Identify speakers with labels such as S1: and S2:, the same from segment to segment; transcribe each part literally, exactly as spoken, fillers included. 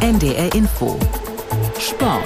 S1: N D R Info Sport.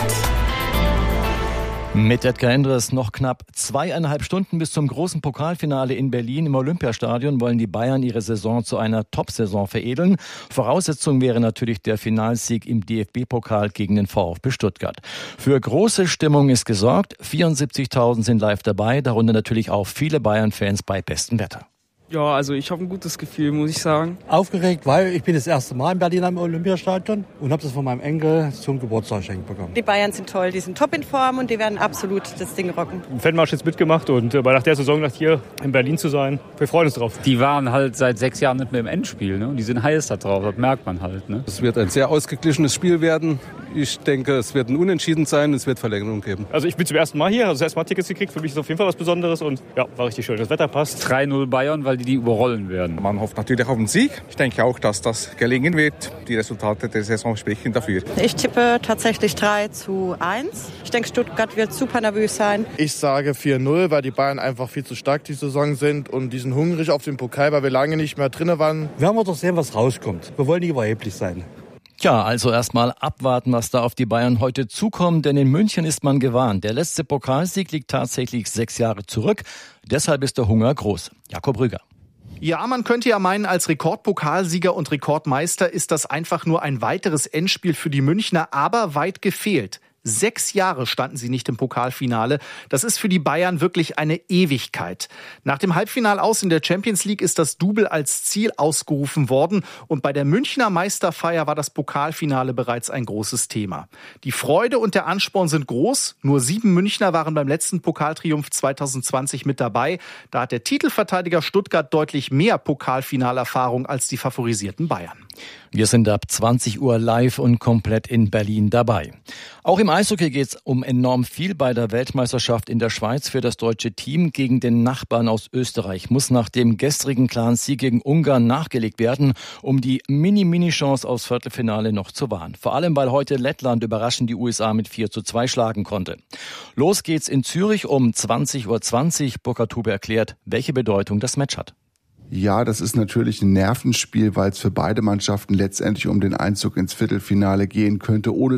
S2: Mit Edgar Endres noch knapp zweieinhalb Stunden bis zum großen Pokalfinale in Berlin im Olympiastadion wollen die Bayern ihre Saison zu einer Top-Saison veredeln. Voraussetzung wäre natürlich der Finalsieg im D F B-Pokal gegen den VfB Stuttgart. Für große Stimmung ist gesorgt. vierundsiebzigtausend sind live dabei, darunter natürlich auch viele Bayern-Fans bei bestem Wetter.
S3: Ja, also ich habe ein gutes Gefühl, muss ich sagen.
S4: Aufgeregt, weil ich bin das erste Mal in Berlin am Olympiastadion und habe das von meinem Enkel zum Geburtstag geschenkt bekommen.
S5: Die Bayern sind toll, die sind top in Form und die werden absolut das Ding rocken.
S6: Im Feldmarsch jetzt mitgemacht und bei nach der Saison nach hier in Berlin zu sein, wir freuen uns drauf.
S7: Die waren halt seit sechs Jahren nicht mehr im Endspiel, ne? Und die sind heiß da drauf, das merkt man halt. Ne?
S8: Es wird ein sehr ausgeglichenes Spiel werden. Ich denke, es wird ein Unentschieden sein, es wird Verlängerung geben.
S6: Also ich bin zum ersten Mal hier, also das erste Mal Tickets gekriegt, für mich ist auf jeden Fall was Besonderes und ja, war richtig schön. Das Wetter passt.
S7: drei null Bayern, weil die die überrollen werden.
S9: Man hofft natürlich auf den Sieg. Ich denke auch, dass das gelingen wird. Die Resultate der Saison sprechen dafür.
S5: Ich tippe tatsächlich drei zu eins. Ich denke, Stuttgart wird super nervös sein.
S10: Ich sage vier null, weil die Bayern einfach viel zu stark die Saison sind und die sind hungrig auf den Pokal, weil wir lange nicht mehr drin waren.
S4: Werden wir doch sehen, was rauskommt. Wir wollen nicht überheblich sein.
S2: Tja, also erstmal abwarten, was da auf die Bayern heute zukommt, denn in München ist man gewarnt. Der letzte Pokalsieg liegt tatsächlich sechs Jahre zurück. Deshalb ist der Hunger groß. Jakob Rüger.
S11: Ja, man könnte ja meinen, als Rekordpokalsieger und Rekordmeister ist das einfach nur ein weiteres Endspiel für die Münchner, aber weit gefehlt. Sechs Jahre standen sie nicht im Pokalfinale. Das ist für die Bayern wirklich eine Ewigkeit. Nach dem Halbfinalaus in der Champions League ist das Double als Ziel ausgerufen worden. Und bei der Münchner Meisterfeier war das Pokalfinale bereits ein großes Thema. Die Freude und der Ansporn sind groß. Nur sieben Münchner waren beim letzten Pokaltriumph zwanzig zwanzig mit dabei. Da hat der Titelverteidiger Stuttgart deutlich mehr Pokalfinalerfahrung als die favorisierten Bayern.
S2: Wir sind ab zwanzig Uhr live und komplett in Berlin dabei. Auch im Eishockey geht es um enorm viel bei der Weltmeisterschaft in der Schweiz. Für das deutsche Team gegen den Nachbarn aus Österreich muss nach dem gestrigen klaren Sieg gegen Ungarn nachgelegt werden, um die Mini-Mini-Chance aufs Viertelfinale noch zu wahren. Vor allem, weil heute Lettland überraschend die U S A mit vier zu zwei schlagen konnte. Los geht's in Zürich um zwanzig Uhr zwanzig. Burkhard Hube erklärt, welche Bedeutung das Match hat.
S12: Ja, das ist natürlich ein Nervenspiel, weil es für beide Mannschaften letztendlich um den Einzug ins Viertelfinale gehen könnte, ohne